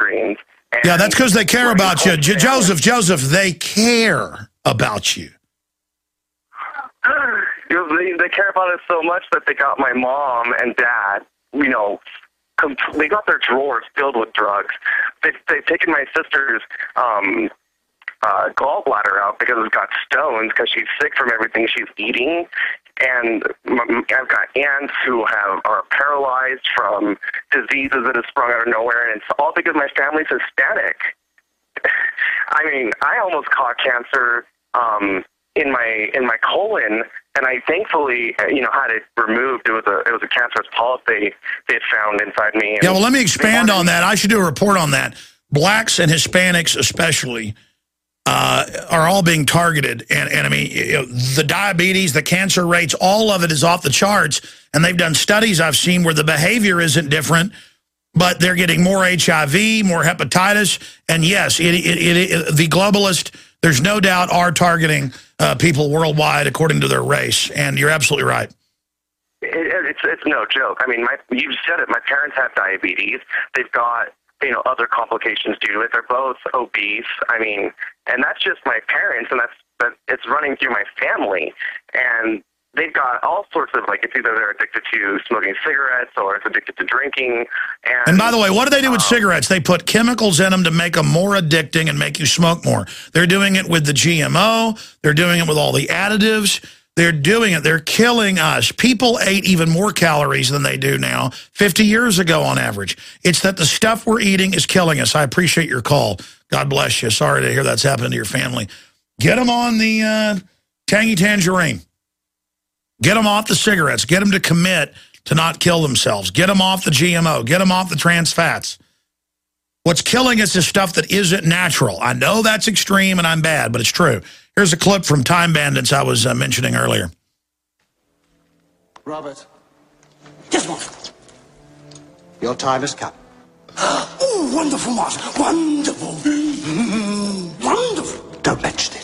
Walgreens. And yeah, that's because they care about you. Joseph, they care about you. They care about us so much that they got my mom and dad, you know, they got their drawers filled with drugs. They've taken my sister's gallbladder out because it's got stones because she's sick from everything she's eating. And I've got aunts who are paralyzed from diseases that have sprung out of nowhere, and it's all because my family's Hispanic. I mean, I almost caught cancer in my colon, and I thankfully, you know, had it removed. It was a cancerous polyp they had found inside me. Yeah, well, let me expand on that. I should do a report on that. Blacks and Hispanics especially are all being targeted. And I mean, you know, the diabetes, the cancer rates, all of it is off the charts. And they've done studies I've seen where the behavior isn't different, but they're getting more HIV, more hepatitis. And yes, the globalists, there's no doubt, are targeting people worldwide according to their race. And you're absolutely right. It's no joke. I mean, you said it. My parents have diabetes. They've got, you know, other complications due to it. They're both obese. I mean, and that's just my parents, and it's running through my family. And they've got all sorts of, like, it's either they're addicted to smoking cigarettes or it's addicted to drinking. And by the way, what do they do with cigarettes? They put chemicals in them to make them more addicting and make you smoke more. They're doing it with the GMO. They're doing it with all the additives. They're doing it. They're killing us. People ate even more calories than they do now 50 years ago on average. It's that the stuff we're eating is killing us. I appreciate your call. God bless you. Sorry to hear that's happened to your family. Get them on the Tangy Tangerine. Get them off the cigarettes. Get them to commit to not kill themselves. Get them off the GMO. Get them off the trans fats. What's killing us is stuff that isn't natural. I know that's extreme and I'm bad, but it's true. Here's a clip from Time Bandits I was mentioning earlier. Robert. Yes, Marshal. Your time has come. Oh, wonderful, Marshal. Wonderful. Wonderful. Don't mention it.